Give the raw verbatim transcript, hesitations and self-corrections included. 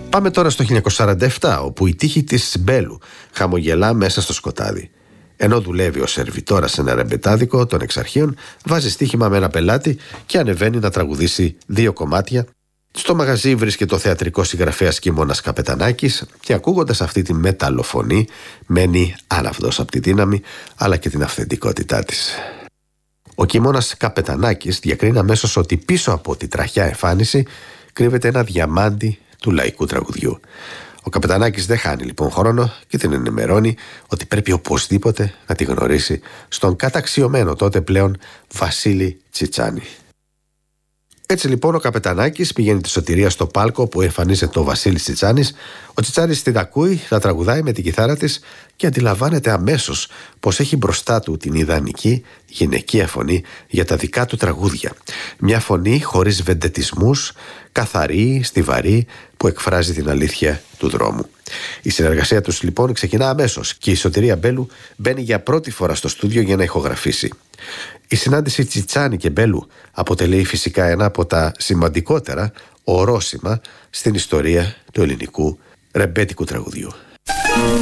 Πάμε τώρα στο χίλια εννιακόσια σαράντα επτά, όπου η τύχη της Μπέλου χαμογελά μέσα στο σκοτάδι. Ενώ δουλεύει ως σερβιτόρα σε ένα ρεμπετάδικο των εξαρχείων, βάζει στοίχημα με ένα πελάτη και ανεβαίνει να τραγουδήσει δύο κομμάτια. Στο μαγαζί βρίσκεται ο θεατρικός συγγραφέας Κίμωνας Καπετανάκης και ακούγοντας αυτή τη μεταλλοφωνή μένει άναυδος από τη δύναμη αλλά και την αυθεντικότητά της. Ο Κίμωνας Καπετανάκης διακρίνει αμέσως ότι πίσω από τη τραχιά εμφάνιση κρύβεται ένα διαμάντι του λαϊκού τραγουδιού. Ο Καπετανάκης δεν χάνει λοιπόν χρόνο και την ενημερώνει ότι πρέπει οπωσδήποτε να τη γνωρίσει στον καταξιωμένο τότε πλέον Βασίλη Τσιτσάνη. Έτσι λοιπόν ο Καπετανάκης πηγαίνει τη σωτηρία στο πάλκο που εμφανίζεται ο Βασίλης Τσιτσάνης. Ο Τσιτσάνης την ακούει να τραγουδάει με την κιθάρα της και αντιλαμβάνεται αμέσως πως έχει μπροστά του την ιδανική γυναικεία φωνή για τα δικά του τραγούδια. Μια φωνή χωρίς βεντετισμούς, καθαρή, στιβαρή, που εκφράζει την αλήθεια του δρόμου. Η συνεργασία τους λοιπόν ξεκινά αμέσως και η Σωτηρία Μπέλου μπαίνει για πρώτη φορά στο στούντιο για να ηχογραφήσει. Η συνάντηση Τσιτσάνη και Μπέλου αποτελεί φυσικά ένα από τα σημαντικότερα ορόσημα στην ιστορία του ελληνικού ρεμπέτικου τραγουδιού.